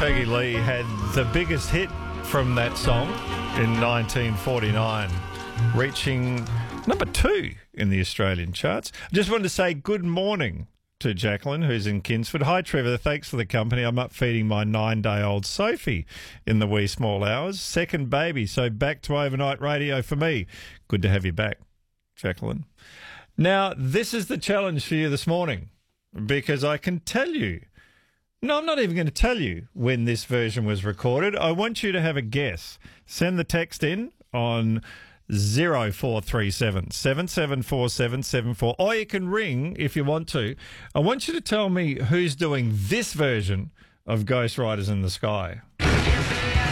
Peggy Lee had the biggest hit from that song in 1949, reaching number 2 in the Australian charts. I just wanted to say good morning to Jacqueline, who's in Kingsford. Hi, Trevor. Thanks for the company. I'm up feeding my 9-day-old Sophie in the wee small hours. Second baby, so back to overnight radio for me. Good to have you back, Jacqueline. Now, this is the challenge for you this morning, because I can tell you. No, I'm not even going to tell you when this version was recorded. I want you to have a guess. Send the text in on 0437 774 774, or you can ring if you want to. I want you to tell me who's doing this version of Ghost Riders in the Sky.